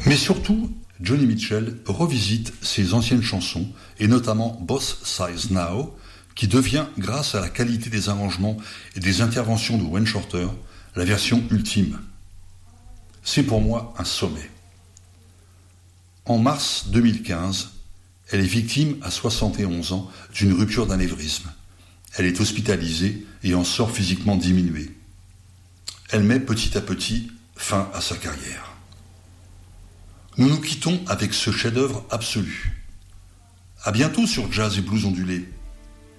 Mais surtout, Joni Mitchell revisite ses anciennes chansons, et notamment Both Sides Now, qui devient, grâce à la qualité des arrangements et des interventions de Wayne Shorter, la version ultime. C'est pour moi un sommet. En mars 2015, elle est victime à 71 ans d'une rupture d'anévrisme. Elle est hospitalisée et en sort physiquement diminuée. Elle met petit à petit fin à sa carrière. Nous nous quittons avec ce chef-d'œuvre absolu. À bientôt sur Jazz et Blues Ondulés.